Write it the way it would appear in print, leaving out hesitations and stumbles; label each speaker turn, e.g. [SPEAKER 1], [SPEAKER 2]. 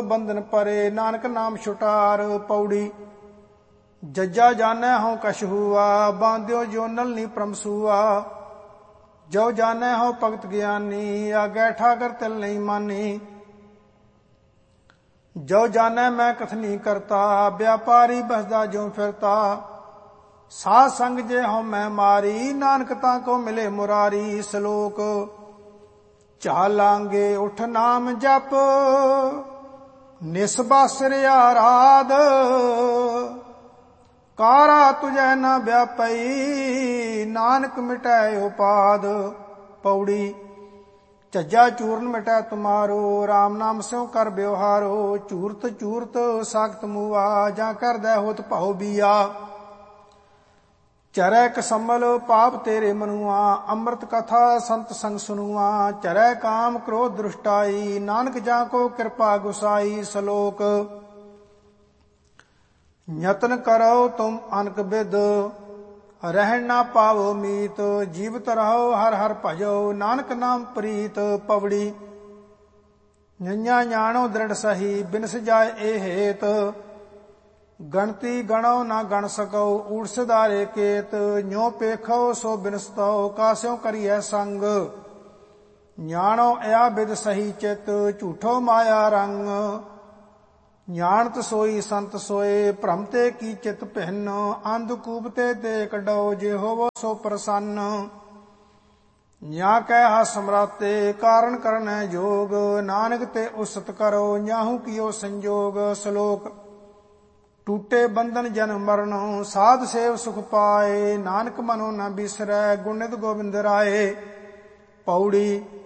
[SPEAKER 1] ਬੰਧਨ ਪਰੇ ਨਾਨਕ ਨਾਮ ਛੁਟਾਰ। ਪੌੜੀ ਜੱਜਾ ਜਾਣੈ ਹਉ ਕਛ ਹੂਆ ਬਾਂਧਿਓ ਜੋਨਲ ਨੀ ਪ੍ਰਮਸੂਆ। ਜੋ ਜਾਣੈ ਹਉ ਭਗਤ ਗਿਆਨੀ ਆਗੈ ਠਾਕਰ ਤਿਲ ਨਹੀਂ ਮਾਨੀ। ਜੋ ਜਾਣੈ ਮੈਂ ਕਥਨੀ ਕਰਤਾ ਵਿਆਪਾਰੀ ਬਸਦਾ ਜੋ ਫਿਰਤਾ। ਸਾਧ ਸੰਗ ਜੇ ਹਉ ਮੈਂ ਮਾਰੀ ਨਾਨਕ ਤਾਂ ਕੋ ਮਿਲੇ ਮੁਰਾਰੀ। ਸ਼ਲੋਕ ਚਾਲਾਂਗੇ ਉਠ ਨਾਮ ਜਪ ਨਿਸਬਾਸਿਰ ਆਰਾਧ। ਕਾਰਾ ਤੁਝੈ ਨ ਵਿਆਪਈ ਨਾਨਕ ਮਿਟੈ ਉਪਾਦ। ਪੌੜੀ ਝੱਜਾ ਚੂਰਨ ਮਿਟੈ ਤੁਮਾਰੋ ਰਾਮ ਨਾਮ ਸਿਉ ਕਰ ਬਿਵਹਾਰੋ। ਚੂਰਤ ਚੂਰਤ ਸਾਖਤ ਮੂਆ ਜਾਂ ਕਰਦੈ ਹੋਤ ਭਾਉ ਬੀਆ। ਚਰੈ ਕਸਮਲ ਪਾਪ ਤੇਰੇ ਮਨੁਆ ਅੰਮ੍ਰਿਤ ਕਥਾ ਸੰਤ ਸੰਗ ਸੁਨੁਆ। ਚਰੈ ਕਾਮ ਕ੍ਰੋਧ ਦ੍ਰਿਸ਼ਟਾਈ ਨਾਨਕ ਜਾਂ ਕੋ ਕਿਰਪਾ ਗੁਸਾਈ। ਸ਼ਲੋਕ ਯਤਨ ਕਰੋ ਤੁਮ ਅਨਕ ਬਿਦ ਰਹਿਣ ਨਾ ਪਾਵੋ ਮੀਤ। ਜੀਵਤ ਰਹੋ ਹਰ ਹਰ ਭਜੋ ਨਾਨਕ ਨਾਮ ਪ੍ਰੀਤ। ਪਵੜੀ ਨਿਆ ਜਾਣੋ ਦ੍ਰਿੜ ਸਹੀ ਬਿਨਸ ਜਾਏ ਇਹ ਹੇਤ। ਗਣਤੀ ਗਣੋ ਨਾ ਗਣ ਸਕੋ ਊੜ ਸਿਧਾਰੇ ਕੇਤ। ਨਿਉ ਪੇਖੋ ਸੋ ਬਿਨਸਤੋ ਕਾਸਿਓ ਕਰੀਐ ਸੰਗ। ਜਾਣੋ ਇਆ ਬਿਦ ਸਹੀ ਚਿਤ ਝੂਠੋ ਮਾਇਆ ਰੰਗ। ਜਾਣਤ ਸੋਈ ਸੰਤ ਸੋਏ ਭ੍ਰਮ ਤੇ ਕੀ ਚਿਤ ਭਿੰਨ। ਅੰਧ ਕੂਪ ਤੇ ਦੇਖ ਡੋ ਜੇ ਹੋਵੋ ਸੋ ਪ੍ਰਸੰਨ। ਜਾਂ ਕਹਿ ਹਾ ਸਮਰਾਤੇ ਕਾਰਨ ਕਰਨੈ ਜੋਗ। ਨਾਨਕ ਤੇ ਉਸਤ ਕਰੋ ਜਾਹੂ ਕੀਓ ਸੰਜੋਗ। ਸ਼ਲੋਕ ਟੂਟੇ ਬੰਧਨ ਜਨਮ ਮਰਨ ਸਾਧ ਸੇਵ ਸੁਖ ਪਾਏ। ਨਾਨਕ ਮਨੋ ਨ ਬਿਸਰੈ ਗੁਣ ਨਿਤ ਗੋਬਿੰਦ ਰਾਏ। ਪੌੜੀ